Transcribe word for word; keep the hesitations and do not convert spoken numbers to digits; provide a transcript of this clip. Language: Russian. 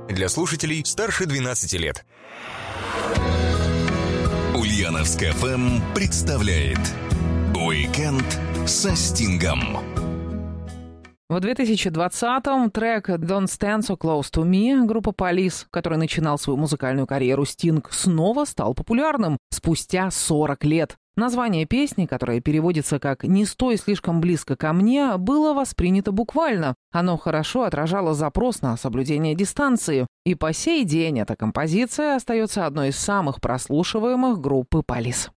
Для слушателей старше двенадцати лет. Ульяновск эф эм представляет «Уикенд со Стингом». В две тысячи двадцатом трек «Don't Stand So Close To Me» группы Police, который начинал свою музыкальную карьеру Стинг, снова стал популярным спустя сорок лет. Название песни, которое переводится как «Не стой слишком близко ко мне», было воспринято буквально. Оно хорошо отражало запрос на соблюдение дистанции. И по сей день эта композиция остается одной из самых прослушиваемых группы Police.